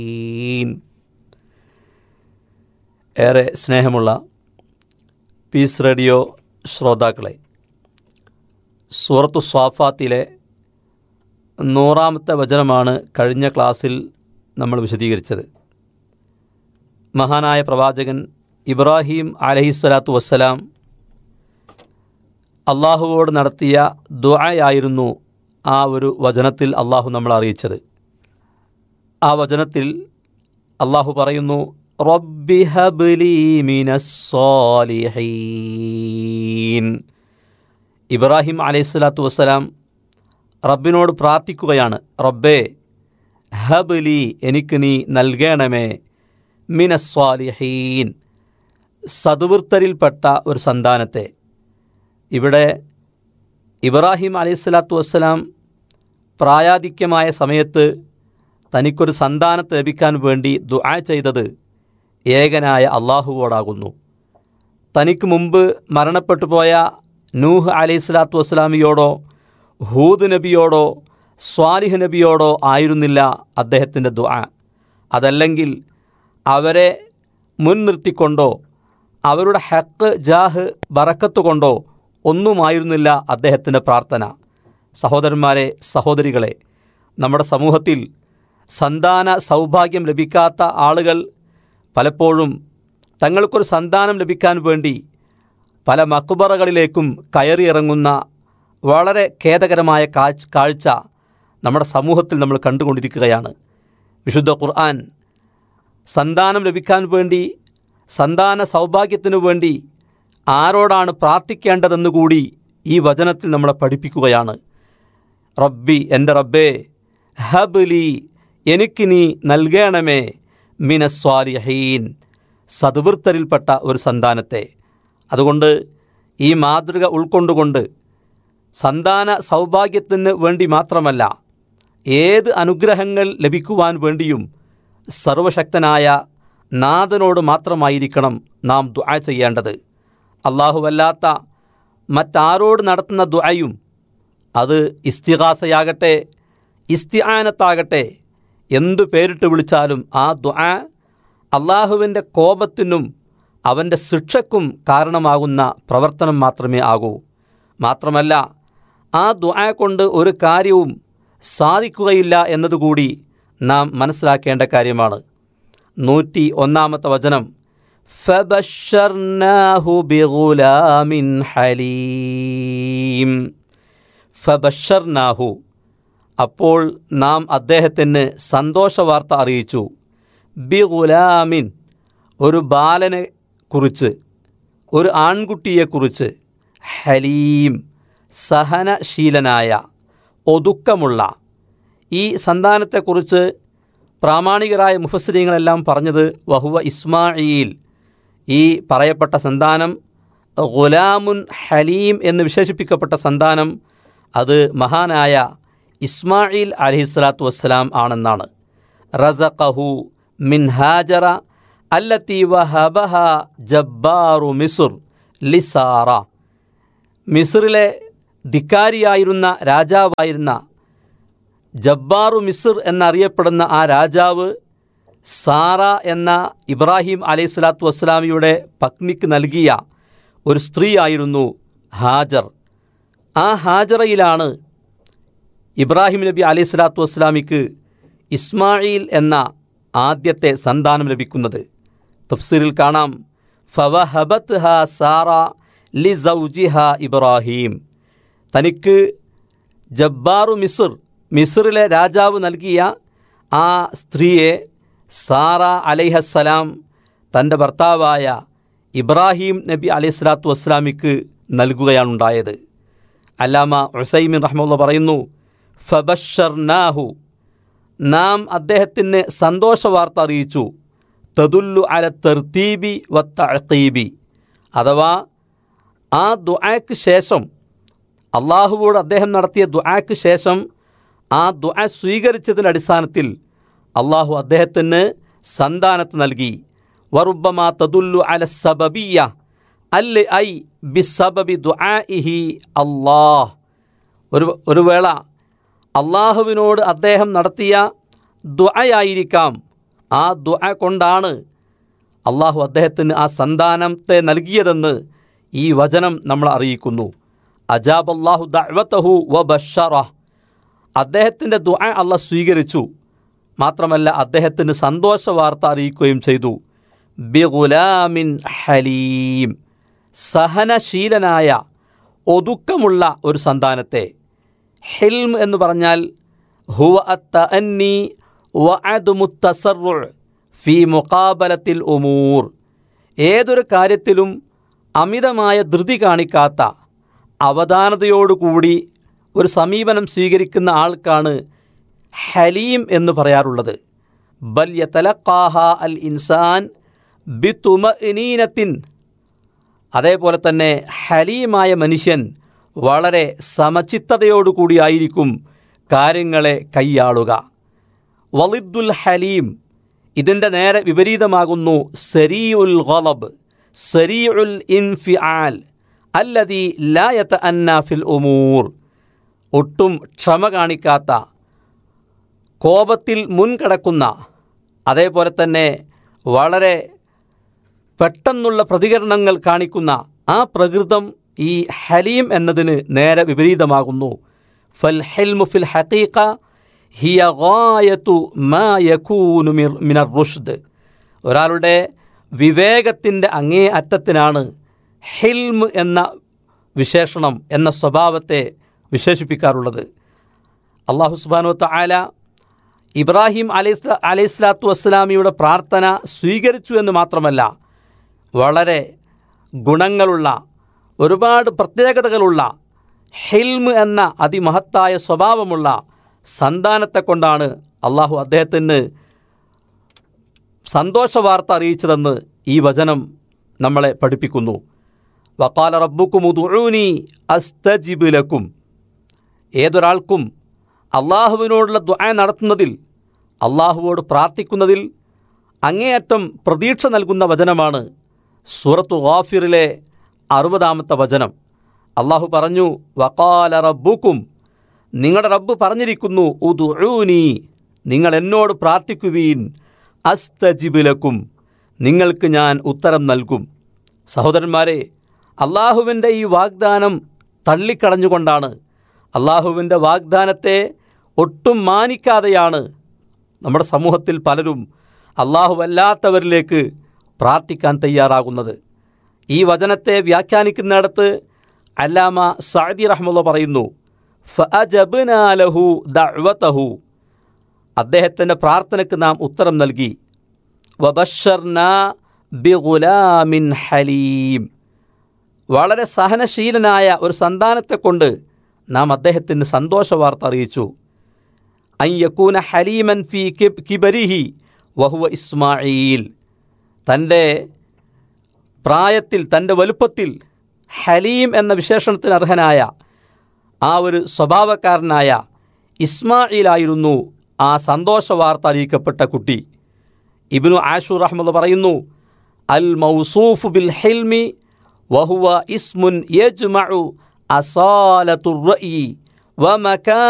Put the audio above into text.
ഏറെ സ്നേഹമുള്ള piece radio ശ്രോതാക്കളെ, സൂറത്തു സ്വാഫാത്തിലെ 100-ാമത്തെ വചനമാണ് കഴിഞ്ഞ ക്ലാസ്സിൽ നമ്മൾ വിശദീകരിച്ചത്. മഹാനായ പ്രവാചകൻ ഇബ്രാഹിം അലൈഹിസ്സലാത്തു വസ്സലാം അള്ളാഹുവോട് നടത്തിയ ദുആയായിരുന്നു ആ ഒരു വചനത്തിൽ അള്ളാഹു നമ്മളെ അറിയിച്ചത്. ആ വചനത്തിൽ അള്ളാഹു പറയുന്നു, റബ്ബി ഹബ്ലി മിനസ് സ്വാലിഹീൻ. ഇബ്രാഹിം അലൈഹിസ്സലാത്തു വസ്സലാം റബ്ബിനോട് പ്രാർത്ഥിക്കുകയാണ്, റബ്ബേ ഹബ്ലി, എനിക്ക് നീ നൽകണമേ, മിനസ് സ്വാലിഹീൻ, സദ്വൃത്തരിൽപ്പെട്ട ഒരു സന്താനത്തെ. ഇവിടെ ഇബ്രാഹിം അലൈഹിസ്സലാത്തു വസ്സലാം പ്രായാധിക്യമായ സമയത്ത് തനിക്കൊരു സന്താനത്തെ ലഭിക്കാൻ വേണ്ടി ദുആ ചെയ്തത് ഏകനായ അള്ളാഹുവോടാകുന്നു. തനിക്ക് മുമ്പ് മരണപ്പെട്ടു പോയ നൂഹ് അലൈഹിസ്സലാത്തു വസ്സലാമിയോടോ ഹൂദ് നബിയോടോ സ്വാലിഹ് നബിയോടോ ആയിരുന്നില്ല അദ്ദേഹത്തിൻ്റെ ദുആ. അതല്ലെങ്കിൽ അവരെ മുൻനിർത്തിക്കൊണ്ടോ അവരുടെ ഹക്ക്, ജാഹ്, ബറക്കത്ത് കൊണ്ടോ ഒന്നുമായിരുന്നില്ല അദ്ദേഹത്തിൻ്റെ പ്രാർത്ഥന. സഹോദരന്മാരെ, സഹോദരികളെ, നമ്മുടെ സമൂഹത്തിൽ സന്താന സൗഭാഗ്യം ലഭിക്കാത്ത ആളുകൾ പലപ്പോഴും തങ്ങൾക്കൊരു സന്താനം ലഭിക്കാൻ വേണ്ടി പല മക്ബറകളിലേക്കും കയറിയിറങ്ങുന്ന വളരെ ഖേദകരമായ കാഴ്ച നമ്മുടെ സമൂഹത്തിൽ നമ്മൾ കണ്ടുകൊണ്ടിരിക്കുകയാണ്. വിശുദ്ധ ഖുർആൻ സന്താനം ലഭിക്കാൻ വേണ്ടി, സന്താന സൗഭാഗ്യത്തിനു വേണ്ടി ആരോടാണ് പ്രാർത്ഥിക്കേണ്ടതെന്നുകൂടി ഈ വചനത്തിൽ നമ്മളെ പഠിപ്പിക്കുകയാണ്. റബ്ബി, എൻ്റെ റബ്ബേ, ഹബ്ലി, എനിക്ക് നീ നൽകണമേ, മിനസ് സ്വാലിഹീൻ, സദ്വൃത്തരിൽപ്പെട്ട ഒരു സന്താനത്തെ. അതുകൊണ്ട് ഈ മാതൃക ഉൾക്കൊണ്ടുകൊണ്ട് സന്താന സൗഭാഗ്യത്തിന് വേണ്ടി മാത്രമല്ല, ഏത് അനുഗ്രഹങ്ങൾ ലഭിക്കുവാൻ വേണ്ടിയും സർവശക്തനായ നാഥനോട് മാത്രമായിരിക്കണം നാം ദുആ ചെയ്യേണ്ടത്. അല്ലാഹുവല്ലാത്ത മറ്റാരോട് നടത്തുന്ന ദുആയും, അത് ഇസ്തിഗാസയാകട്ടെ, ഇസ്തിആനത്താകട്ടെ, എന്തു പേരിട്ട് വിളിച്ചാലും ആ ദുആ അള്ളാഹുവിൻ്റെ കോപത്തിനും അവൻ്റെ ശിക്ഷയ്ക്കും കാരണമാകുന്ന പ്രവർത്തനം മാത്രമേ ആകൂ. മാത്രമല്ല, ആ ദുആ കൊണ്ട് ഒരു കാര്യവും സാധിക്കുകയില്ല എന്നതുകൂടി നാം മനസ്സിലാക്കേണ്ട കാര്യമാണ്. 101-ാമത്തെ വചനം, ഫബശ്ശർനാഹു ബിഗുലാമിൻ ഹലീം. ഫബശ്ശർനാഹു, അപ്പോൾ നാം അദ്ദേഹത്തിന് സന്തോഷവാർത്ത അറിയിച്ചു. ബിഗുലാമിൻ, ഒരു ബാലനെ കുറിച്ച്, ഒരു ആൺകുട്ടിയെക്കുറിച്ച്. ഹലീം, സഹനശീലനായ, ഒതുക്കമുള്ള. ഈ സന്താനത്തെക്കുറിച്ച് പ്രാമാണികരായ മുഫസ്സിരീങ്ങളെല്ലാം പറഞ്ഞത് വഹുവ ഇസ്മാഈൽ, ഈ പറയപ്പെട്ട സന്താനം ഗുലാമുൻ ഹലീം എന്ന് വിശേഷിപ്പിക്കപ്പെട്ട സന്താനം അത് മഹാനായ ഇസ്മാഈൽ അലൈഹിസ്സലാത്തു വസ്സലാം ആണെന്നാണ്. റസഖഹു മിൻ ഹാജറ അല്ലത്തി വഹബഹ ജബ്ബാറു മിസ്ർ ലിസാറ. മിസ്റിലെ ധിക്കാരിയായിരുന്ന രാജാവായിരുന്ന ജബ്ബാറു മിസ്ർ എന്നറിയപ്പെടുന്ന ആ രാജാവ് സാറ എന്ന ഇബ്രാഹിം അലൈഹിസ്സലാത്തു വസ്സലാമിയുടെ പത്നിക്ക് നൽകിയ ഒരു സ്ത്രീയായിരുന്നു ഹാജർ. ആ ഹാജറയിലാണ് ഇബ്രാഹിം നബി അലൈഹിസ്സലാത്തു വസ്സലാമിക്ക് ഇസ്മാഈൽ എന്ന ആദ്യത്തെ സന്താനം ലഭിക്കുന്നത്. തഫ്സീറിൽ കാണാം, ഫവഹബത്ഹ സാറ ലിസൗജിഹ ഇബ്രാഹിം. തനിക്ക് ജബ്ബാറു മിസ്റിലെ രാജാവ് നൽകിയ ആ സ്ത്രീയെ സാറ അലൈഹസ്സലാം തൻ്റെ ഭർത്താവായ ഇബ്രാഹിം നബി അലൈഹിസ്സലാത്തു വസ്സലാമിക്ക് നൽകുകയാണുണ്ടായത്. അല്ലാമ ഉസൈമിൻ റഹ്മത്തുള്ളാഹി പറയുന്നു, ഫബശ്ശർനാഹു, നാം അദ്ദേഹത്തിന് സന്തോഷവാർത്ത അറിയിച്ചു. തദുല്ലു അല തർത്തീബി വത്തഅഖീബി, അഥവാ ആ ദുആക്ക് ശേഷം, അള്ളാഹുവോട് അദ്ദേഹം നടത്തിയ ദുആക്ക് ശേഷം ആ ദുആ സ്വീകരിച്ചതിൻ്റെ അടിസ്ഥാനത്തിൽ അള്ളാഹു അദ്ദേഹത്തിന് സന്താനത്ത് നൽകി. വറുബ്ബമാ തദുല്ലു അല സബബിയ്യ അല്ലി ഐ ബിസബബി ദുആഇഹി അല്ലാഹ്. ഒരു വേള അള്ളാഹുവിനോട് അദ്ദേഹം നടത്തിയ ദുആയായിരിക്കാം ആ ദുആ കൊണ്ടാണ് അള്ളാഹു അദ്ദേഹത്തിന് ആ സന്താനത്തെ നൽകിയതെന്ന് ഈ വചനം നമ്മൾ അറിയിക്കുന്നു. അജാബല്ലാഹു ദഅവതഹു വബശ്ശറഹ്, അദ്ദേഹത്തിൻ്റെ ദുആ അള്ളാഹ് സ്വീകരിച്ചു, മാത്രമല്ല അദ്ദേഹത്തിന് സന്തോഷ വാർത്ത അറിയിക്കുകയും ചെയ്തു. ബിഗുലാമിൻ ഹലീം, സഹനശീലനായ ഒതുക്കമുള്ള ഒരു സന്താനത്തെ. ഹിൽം എന്ന് പറഞ്ഞാൽ ഹുവ അത്തഅന്നി വഅദ്മു തസർറുഅ് ഫീ മുഖാബലത്തിൽ ഉമൂർ, ഏതൊരു കാര്യത്തിലും അമിതമായ ധൃതി കാണിക്കാത്ത അവധാനതയോടുകൂടി ഒരു സമീപനം സ്വീകരിക്കുന്ന ആൾക്കാണ് ഹലീം എന്ന് പറയാറുള്ളത്. ബൽ യതലഖാഹ അൽ ഇൻസാൻ ബിതുമഇനീനത്തിൻ, അതേപോലെ തന്നെ ഹലീമായ മനുഷ്യൻ വളരെ സമചിത്തതയോടുകൂടിയായിരിക്കും കാര്യങ്ങളെ കൈയാളുക. വലിദ്ദുൽ ഹലീം, ഇതിൻ്റെ നേരെ വിപരീതമാകുന്നു സരീഉൽ ഗളബ്, സരീഉൽ ഇൻഫിആൽ അല്ലദീ ലാ യതഅന്നാ ഫിൽ ഉമൂർ, ഒട്ടും ക്ഷമ കാണിക്കാത്ത, കോപത്തിൽ മുൻകടക്കുന്ന, അതേപോലെ തന്നെ വളരെ പെട്ടെന്നുള്ള പ്രതികരണങ്ങൾ കാണിക്കുന്ന ആ പ്രകൃതം ഈ ഹലീം എന്നതിന് നേരെ വിപരീതമാകുന്നു. ഫൽ ഹിൽമു ഫിൽ ഹഖീഖ ഹിയ ഗായതു മാ യകൂനു മിനർ റുഷ്ദ്, ഒരാളുടെ വിവേകത്തിൻ്റെ അങ്ങേ അറ്റത്തിനാണ് ഹിൽമ് എന്ന വിശേഷണം, എന്ന സ്വഭാവത്തെ വിശേഷിപ്പിക്കാറുള്ളത്. അല്ലാഹു സുബ്ഹാനഹു വ തആല ഇബ്രാഹിം അലൈഹിസ്സലാത്തു വസ്സലാമിയുടെ പ്രാർത്ഥന സ്വീകരിച്ചു എന്ന് മാത്രമല്ല, വളരെ ഗുണങ്ങളുള്ള, ഒരുപാട് പ്രത്യേകതകളുള്ള, ഹിൽമ് എന്ന അതിമഹത്തായ സ്വഭാവമുള്ള സന്താനത്തെ കൊണ്ടാണ് അള്ളാഹു അദ്ദേഹത്തിന് സന്തോഷവാർത്ത അറിയിച്ചതെന്ന് ഈ വചനം നമ്മളെ പഠിപ്പിക്കുന്നു. വഖാല റബ്ബുക്കും ഉദ്ഉനി അസ്തജിബ് ലക്കും, ഏതൊരാൾക്കും അള്ളാഹുവിനോടുള്ള ദുആ നടത്തുന്നതിൽ, അള്ളാഹുവോട് പ്രാർത്ഥിക്കുന്നതിൽ അങ്ങേയറ്റം പ്രതീക്ഷ നൽകുന്ന വചനമാണ് സൂറത്തു ഗാഫിറിലെ 60-ാമത്തെ വചനം. അള്ളാഹു പറഞ്ഞു, വഖാല റബ്ബുക്കും, നിങ്ങളുടെ റബ്ബ് പറഞ്ഞിരിക്കുന്നു, ഉദ്ഉനി, നിങ്ങൾ എന്നോട് പ്രാർത്ഥിക്കുവീൻ, അസ്തജിബ് ലക്കും, നിങ്ങൾക്ക് ഞാൻ ഉത്തരം നൽകും. സഹോദരന്മാരെ, അള്ളാഹുവിൻ്റെ ഈ വാഗ്ദാനം തള്ളിക്കളഞ്ഞുകൊണ്ടാണ്, അള്ളാഹുവിൻ്റെ വാഗ്ദാനത്തെ ഒട്ടും മാനിക്കാതെയാണ് നമ്മുടെ സമൂഹത്തിൽ പലരും അള്ളാഹുവല്ലാത്തവരിലേക്ക് പ്രാർത്ഥിക്കാൻ തയ്യാറാകുന്നത്. ഈ വചനത്തെ വ്യാഖ്യാനിക്കുന്നിടത്ത് അല്ലാമ സഅദി റഹ്മത്തുള്ളാഹി പറയുന്നു, ഫഅജബ്നാ ലഹു ദഅവതഹു, അദ്ദേഹത്തിൻ്റെ പ്രാർത്ഥനയ്ക്ക് നാം ഉത്തരം നൽകി. വബശ്ശർനാ ബിഗുലാമിൻ ഹലീം, വളരെ സഹനശീലനായ ഒരു സന്താനത്തെ കൊണ്ട് നാം അദ്ദേഹത്തിന് സന്തോഷവാർത്ത അറിയിച്ചു. അൻ യകൂന ഹലീമൻ ഫീ കിബരിഹി വഹുവ ഇസ്മാഈൽ, തൻ്റെ പ്രായത്തിൽ, തൻ്റെ വലുപ്പത്തിൽ ഹലീം എന്ന വിശേഷണത്തിന് അർഹനായ ആ ഒരു സ്വഭാവക്കാരനായ ഇസ്മാഈലായിരുന്നു ആ സന്തോഷവാർത്ത അറിയിക്കപ്പെട്ട കുട്ടി. ഇബ്നു ആഷൂർ റഹ്മത്തുള്ളാഹി പറയുന്നു, അൽ മൗസൂഫ് ബിൽ ഹിൽമി വഹുവ ഇസ്മുൻ യജ്മഉ അസാലത്തുർ റഅയി വമകാ